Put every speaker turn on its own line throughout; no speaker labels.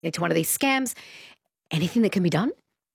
into one of these scams. Anything that can be done?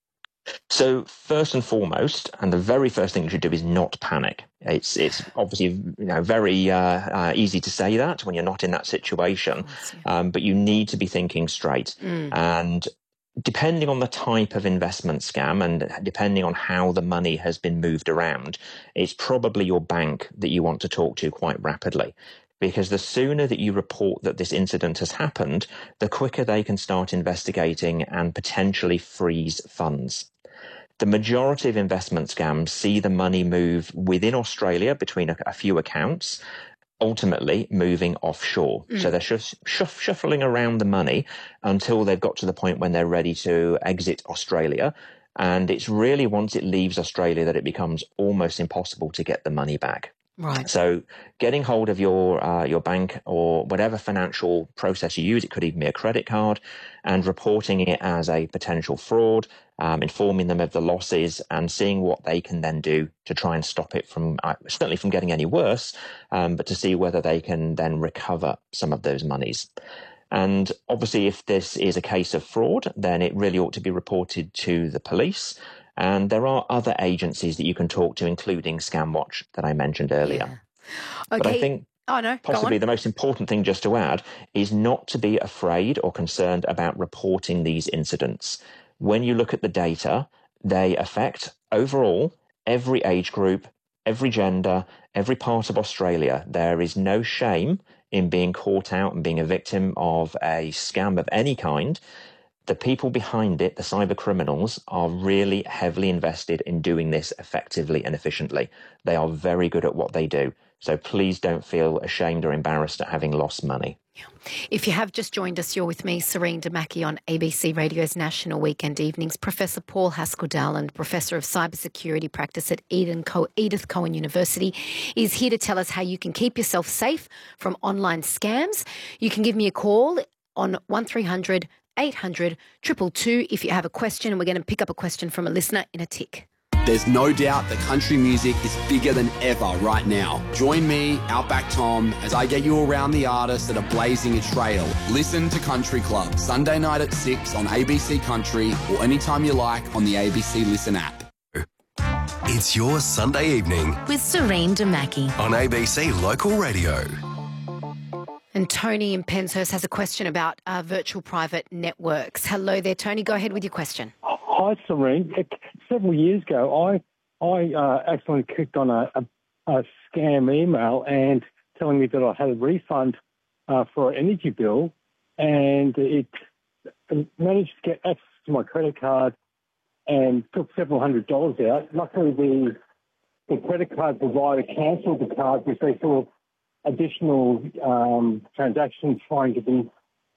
So first and foremost, and the very first thing you should do is not panic. It's obviously very easy to say that when you're not in that situation,
Course, yeah.
but you need to be thinking straight. And depending on the type of investment scam and depending on how the money has been moved around, it's probably your bank that you want to talk to quite rapidly. Because the sooner that you report that this incident has happened, the quicker they can start investigating and potentially freeze funds. The majority of investment scams see the money move within Australia between a few accounts, ultimately moving offshore. So they're shuffling around the money until they've got to the point when they're ready to exit Australia. And it's really once it leaves Australia that it becomes almost impossible to get the money back.
Right.
So getting hold of your bank or whatever financial process you use, it could even be a credit card, and reporting it as a potential fraud, informing them of the losses and seeing what they can then do to try and stop it from, certainly from getting any worse, but to see whether they can then recover some of those monies. And obviously, if this is a case of fraud, then it really ought to be reported to the police. And there are other agencies that you can talk to, including ScamWatch that I mentioned earlier.
Yeah. Okay.
But I think possibly the most important thing just to add is not to be afraid or concerned about reporting these incidents. When you look at the data, they affect overall every age group, every gender, every part of Australia. There is no shame in being caught out and being a victim of a scam of any kind. The people behind it, the cyber criminals, are really heavily invested in doing this effectively and efficiently. They are very good at what they do. So please don't feel ashamed or embarrassed at having lost money.
If you have just joined us, you're with me, Serene Damaki, on ABC Radio's National Weekend Evenings. Professor Paul Haskell-Dowland, Professor of Cybersecurity Practice at Edith Cowan University, is here to tell us how you can keep yourself safe from online scams. You can give me a call on 1300 800 222 if you have a question, and we're going to pick up a question from a listener in a tick.
There's no doubt that country music is bigger than ever right now. Join me, Outback Tom, as I get you around the artists that are blazing a trail. Listen to Country Club, Sunday night at 6 on ABC Country or anytime you like on the ABC Listen app.
It's your Sunday evening
with Serene Damaki
on ABC Local Radio.
And Tony in Penshurst has a question about virtual private networks. Hello there, Tony. Go ahead with your question.
Hi, Serene. Several years ago, I accidentally clicked on a scam email and telling me that I had a refund for an energy bill, and it managed to get access to my credit card and took several $100s out. Luckily, the credit card provider cancelled the card because they saw additional transactions trying to be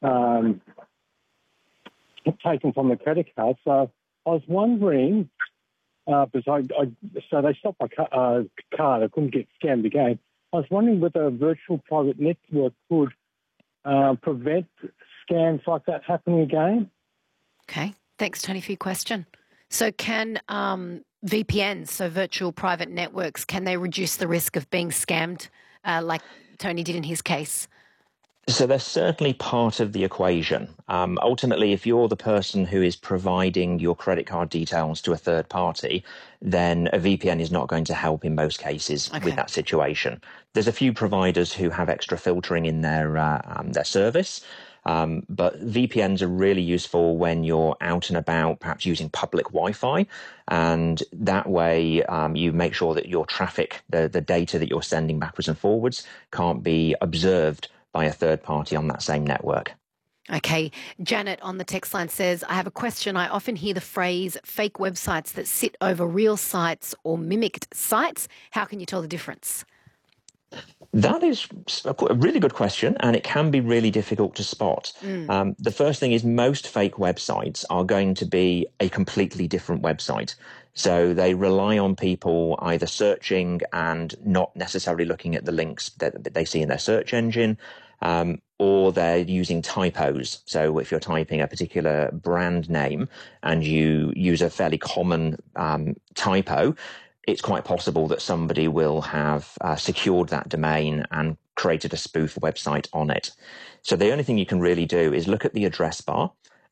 taken from the credit card. So I was wondering, because so they stopped my card, I couldn't get scammed again. I was wondering whether a virtual private network could prevent scams like that happening again.
Okay, thanks, Tony, for your question. So can VPNs, so virtual private networks, can they reduce the risk of being scammed like Tony did in his case?
So they're certainly part of the equation. Ultimately, if you're the person who is providing your credit card details to a third party, then a VPN is not going to help in most cases with that situation. There's a few providers who have extra filtering in their service, but VPNs are really useful when you're out and about, perhaps using public Wi-Fi, and that way you make sure that your traffic, the data that you're sending backwards and forwards, can't be observed by a third party on that same network.
Okay. Janet on the text line says, I have a question. I often hear the phrase fake websites that sit over real sites or mimicked sites. How can you tell the difference?
That is a really good question, and it can be really difficult to spot. The first thing is most fake websites are going to be a completely different website. So they rely on people either searching and not necessarily looking at the links that they see in their search engine, or they're using typos. So if you're typing a particular brand name and you use a fairly common typo, it's quite possible that somebody will have secured that domain and created a spoof website on it. So the only thing you can really do is look at the address bar